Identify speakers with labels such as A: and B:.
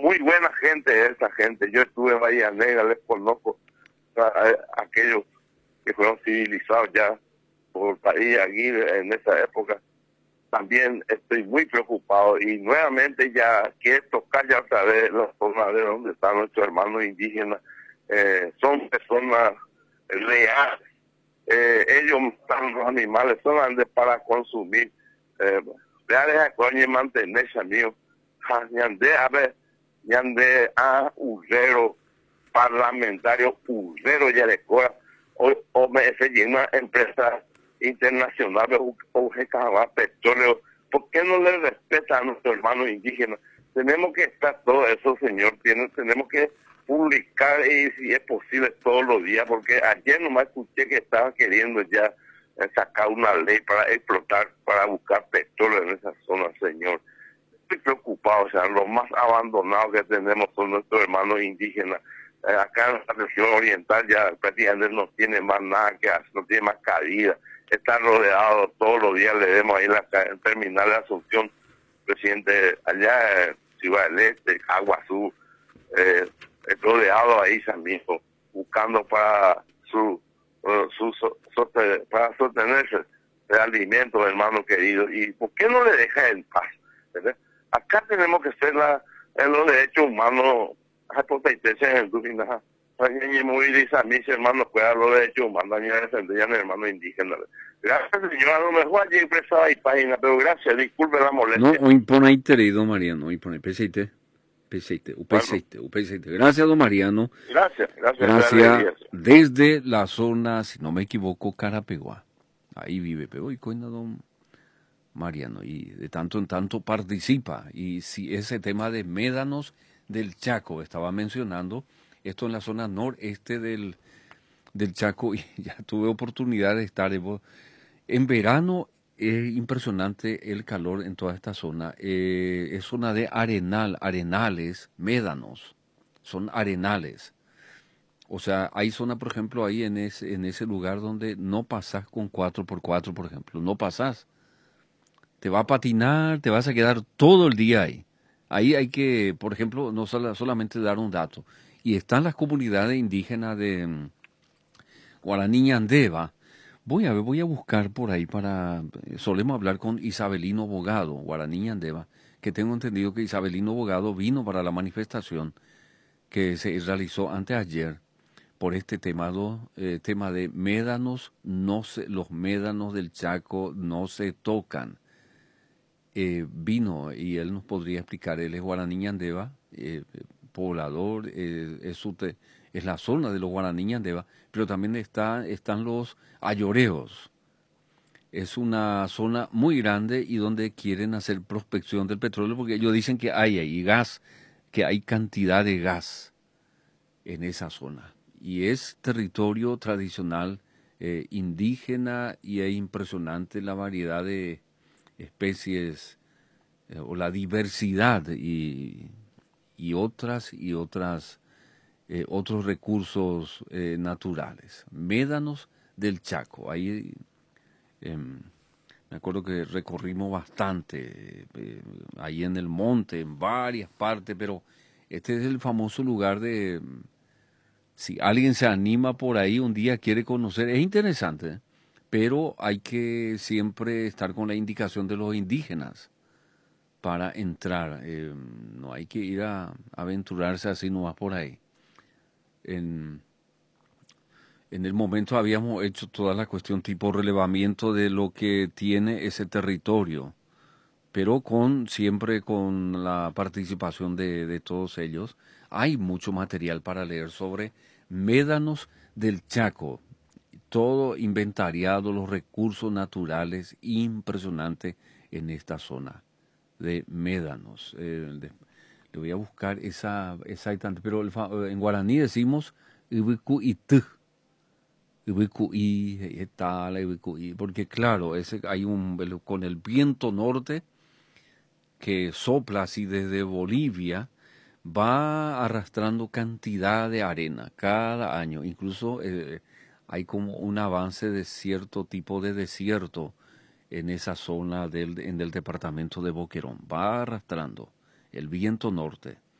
A: muy buena gente esa gente. Yo estuve en Bahía Negra, les conozco a aquellos que fueron civilizados ya por país aquí en esa época. También estoy muy preocupado y nuevamente ya quiero tocar ya otra vez la zona de donde están nuestros hermanos indígenas. Son personas reales. Ellos matan los animales solamente para consumir. Reales a coño mantenerse amigos. Ñande a ver, ñande a urrero parlamentario, urrero ya de cora, o me se llena empresa internacional o petróleo. ¿Por qué no le respeta a nuestros hermanos indígenas? Tenemos que estar todo eso, señor, tenemos que publicar y si es posible todos los días, porque ayer nomás escuché que estaba queriendo ya sacar una ley para explotar, para buscar petróleo en esa zona, señor. Estoy preocupado, o sea, los más abandonados que tenemos son nuestros hermanos indígenas. Acá en la región oriental ya prácticamente no tiene más nada que hacer, no tiene más cabida. Está rodeado, todos los días le vemos ahí en terminal de Asunción, presidente allá en Ciudad del Este, Aguazú, rodeado ahí mismo, buscando para para sostenerse de alimentos, hermano querido. ¿Y por qué no le deja en paz? ¿Verdad? Acá tenemos que ser en los derechos humanos, mis hermanos cuidan los derechos humanos, hermanos indígenas. Gracias, señor, a lo mejor allí expresaba y página, pero gracias, disculpe la molestia.
B: No, impone ahí, don Mariano, impone, peseite. Gracias, don Mariano.
A: Gracias.
B: Desde la zona, si no me equivoco, Carapeguá. Ahí vive, pero hoy coina don Mariano, y de tanto en tanto participa. Y si ese tema de médanos del Chaco estaba mencionando, esto en la zona noreste del Chaco, y ya tuve oportunidad de estar en verano. Es impresionante el calor en toda esta zona. Es zona de arenales, médanos, son arenales. O sea, hay zona, por ejemplo, ahí en ese lugar donde no pasás con 4x4, por ejemplo, no pasás. Te va a patinar, te vas a quedar todo el día ahí. Ahí hay que, por ejemplo, no solamente dar un dato. Y están las comunidades indígenas de Guaraní Ñandeva. Voy a buscar por ahí solemos hablar con Isabelino Bogado, Guaraní Ñandeva, que tengo entendido que Isabelino Bogado vino para la manifestación que se realizó anteayer por este tema de médanos. Los médanos del Chaco no se tocan. Vino y él nos podría explicar. Él es Guaraní Ñandeva, poblador, es la zona de los Guaraní Ñandeva, pero también están los ayoreos. Es una zona muy grande y donde quieren hacer prospección del petróleo, porque ellos dicen que hay ahí gas, que hay cantidad de gas en esa zona. Y es territorio tradicional indígena, y es impresionante la variedad de especies o la diversidad y otros recursos naturales. Médanos del Chaco. Ahí me acuerdo que recorrimos bastante, ahí en el monte, en varias partes, pero este es el famoso lugar si alguien se anima por ahí un día, quiere conocer, es interesante, pero hay que siempre estar con la indicación de los indígenas para entrar. No hay que ir a aventurarse así nomás por ahí. En el momento habíamos hecho toda la cuestión tipo relevamiento de lo que tiene ese territorio, pero siempre con la participación de todos ellos. Hay mucho material para leer sobre médanos del Chaco, todo inventariado, los recursos naturales, impresionante en esta zona de médanos. Le voy a buscar exactamente, pero en guaraní decimos Ibicuitú, porque claro, con el viento norte que sopla así desde Bolivia, va arrastrando cantidad de arena cada año. Incluso hay como un avance de cierto tipo de desierto en esa zona en el departamento de Boquerón. Va arrastrando el viento norte.